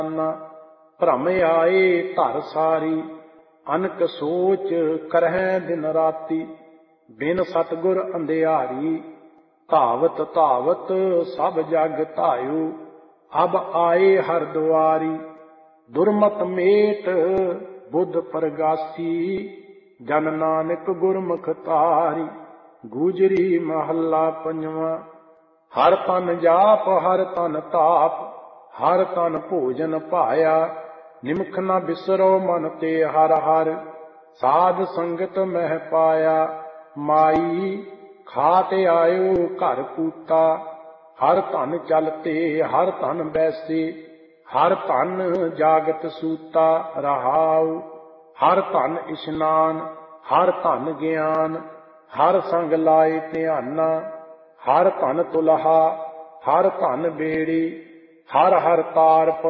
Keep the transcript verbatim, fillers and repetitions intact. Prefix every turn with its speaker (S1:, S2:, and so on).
S1: ਭ੍ਰਮ ਆਏ ਧਰ ਸਾਰੀ, ਅਨਕ ਸੋਚ ਕਰਹਿ ਦਿਨ ਰਾਤੀ। ਬਿਨ ਸਤਿਗੁਰ ਅੰਧਿਆਰੀ, ਧਾਵਤ ਧਾਵਤ ਸਭ ਜਗ ਧਾਇਓ। ਅਬ ਆਏ ਹਰਿ ਦੁਆਰੀ, ਦੁਰਮਤ ਮੇਟ ਬੁੱਧ ਪ੍ਰਗਾਸੀ। ਜਨ ਨਾਨਕ ਗੁਰਮੁਖ ਤਾਰੀ, ਗੂਜਰੀ ਮਹੱਲਾ ਪੰਜਵਾਂ। ਹਰ ਤਨ ਜਾਪ ਹਰ ਤਨ ਤਾਪ, ਹਰ ਤਨ ਭੋਜਨ ਭਾਇਆ। ਨਿਮਖ ਨ ਬਿਸਰੋ ਮਨ ਤੇ ਹਰ ਹਰ, ਸਾਧ ਸੰਗਤ ਮਹਿ ਪਾਇਆ। ਮਾਈ ਖਾਟ ਆਇਓ ਘਰ ਕੂਤਾ, ਹਰ ਧਨ ਚਲਤੇ ਹਰ ਧਨ ਬੈਸੇ। ਹਰ ਧਨ ਜਾਗਤ ਸੂਤਾ ਰਹਾਉ, ਹਰ ਧਨ ਇਸ਼ਨਾਨ ਹਰ ਧਨ ਗਿਆਨ। ਹਰ ਸੰਗ ਲਾਏ ਧਿਆਨਾ, ਹਰ ਧਨ ਤੁਲਹਾ ਹਰ ਧਨ ਬੇੜੀ। ਹਰ ਹਰ ਤਾਰ